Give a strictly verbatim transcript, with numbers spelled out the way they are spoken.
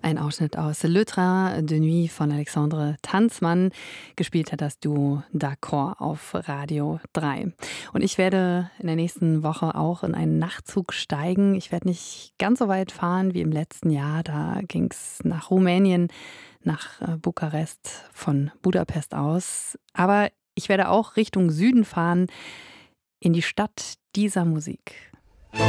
Ein Ausschnitt aus Le Train de Nuit von Alexandre Tanzmann. Gespielt hat das Duo D'accord auf Radio drei. Und ich werde in der nächsten Woche auch in einen Nachtzug steigen. Ich werde nicht ganz so weit fahren wie im letzten Jahr. Da ging es nach Rumänien, nach äh, Bukarest von Budapest aus. Aber ich werde auch Richtung Süden fahren, in die Stadt dieser Musik.